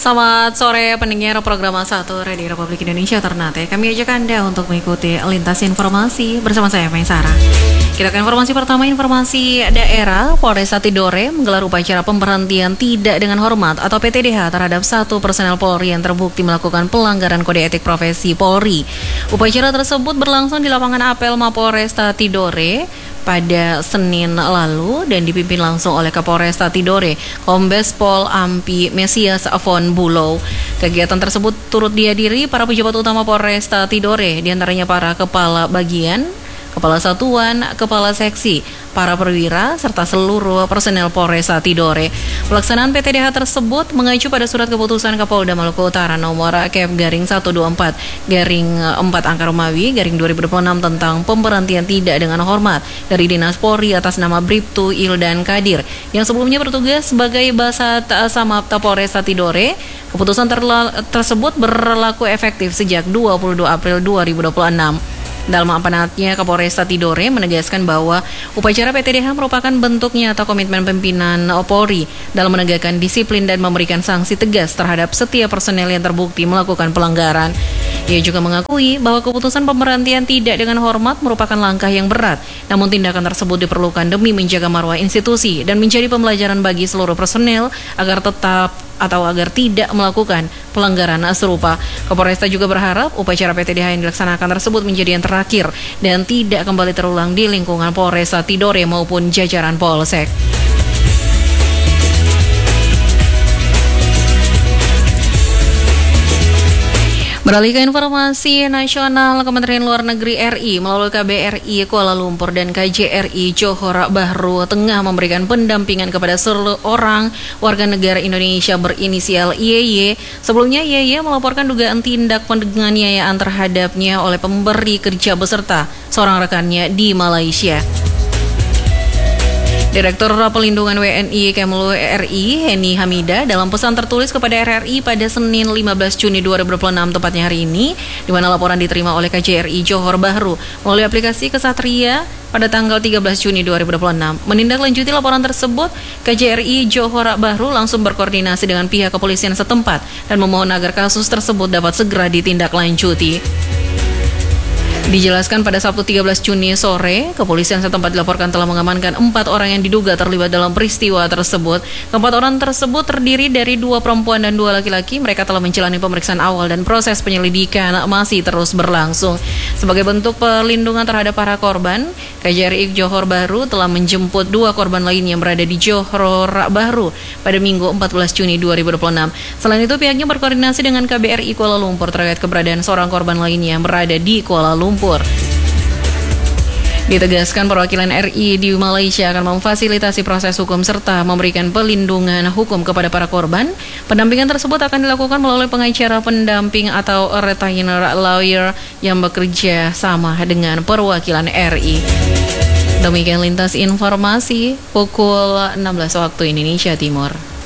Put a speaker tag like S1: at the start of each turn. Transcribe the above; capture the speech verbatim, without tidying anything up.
S1: Selamat sore pendengar program satu Radio Republik Indonesia Ternate. Kami ajak Anda untuk mengikuti lintas informasi bersama saya, Maisara. Kita ke informasi pertama, informasi daerah. Polresta Tidore menggelar upacara pemberhentian tidak dengan hormat atau P T D H terhadap satu personel Polri yang terbukti melakukan pelanggaran kode etik profesi Polri. Upacara tersebut berlangsung di lapangan apel Mapolresta Tidore pada Senin lalu dan dipimpin langsung oleh Kapolresta Tidore, Kombes Pol Ampi Mesias Von Bulow. Kegiatan tersebut turut dihadiri para pejabat utama Polresta Tidore, diantaranya para kepala bagian, kepala satuan, kepala seksi, para perwira, serta seluruh personel Polresta Tidore. Pelaksanaan P T D H tersebut mengacu pada surat keputusan Kapolda Maluku Utara nomor K F garing seratus dua puluh empat garing empat angka Romawi garing dua ribu dua puluh enam tentang pemberhentian tidak dengan hormat dari Dinas Polri atas nama Bribtu Ildan Kadir yang sebelumnya bertugas sebagai Basat Samapta Polresta Tidore. Keputusan tersebut berlaku efektif sejak dua puluh dua April dua ribu dua puluh enam. Dalam amanatnya, Kapolresta Tidore menegaskan bahwa upacara P T D H merupakan bentuk nyata komitmen pimpinan Polri dalam menegakkan disiplin dan memberikan sanksi tegas terhadap setiap personel yang terbukti melakukan pelanggaran. Ia juga mengakui bahwa keputusan pemberhentian tidak dengan hormat merupakan langkah yang berat, namun tindakan tersebut diperlukan demi menjaga marwah institusi dan menjadi pembelajaran bagi seluruh personel agar tetap atau agar tidak melakukan pelanggaran serupa. Kapolresta juga berharap upacara P T D H yang dilaksanakan tersebut menjadi yang terakhir dan tidak kembali terulang di lingkungan Polresta Tidore maupun jajaran Polsek. Beralih ke informasi nasional, Kementerian Luar Negeri R I melalui K B R I Kuala Lumpur dan K J R I Johor Bahru tengah memberikan pendampingan kepada seorang warga negara Indonesia berinisial Y Y. Sebelumnya Y Y melaporkan dugaan tindak penganiayaan terhadapnya oleh pemberi kerja beserta seorang rekannya di Malaysia. Direktur Pelindungan W N I Kemlu R I, Heni Hamida, dalam pesan tertulis kepada R R I pada Senin lima belas Juni dua ribu dua puluh enam, tepatnya hari ini, di mana laporan diterima oleh K J R I Johor Bahru melalui aplikasi Kesatria pada tanggal tiga belas Juni dua ribu dua puluh enam. Menindaklanjuti laporan tersebut, K J R I Johor Bahru langsung berkoordinasi dengan pihak kepolisian setempat dan memohon agar kasus tersebut dapat segera ditindaklanjuti. Dijelaskan pada Sabtu tiga belas Juni sore, kepolisian setempat dilaporkan telah mengamankan empat orang yang diduga terlibat dalam peristiwa tersebut. Keempat orang tersebut terdiri dari dua perempuan dan dua laki-laki. Mereka telah menjalani pemeriksaan awal dan proses penyelidikan masih terus berlangsung. Sebagai bentuk perlindungan terhadap para korban, K J R I Johor Bahru telah menjemput dua korban lain yang berada di Johor Bahru pada Minggu empat belas Juni dua ribu dua puluh enam. Selain itu, pihaknya berkoordinasi dengan K B R I Kuala Lumpur terkait keberadaan seorang korban lainnya yang berada di Kuala Lumpur. Ditegaskan perwakilan R I di Malaysia akan memfasilitasi proses hukum serta memberikan pelindungan hukum kepada para korban. Pendampingan tersebut akan dilakukan melalui pengacara pendamping atau retainer lawyer yang bekerja sama dengan perwakilan R I. Demikian lintas informasi pukul enam belas waktu Indonesia Timur.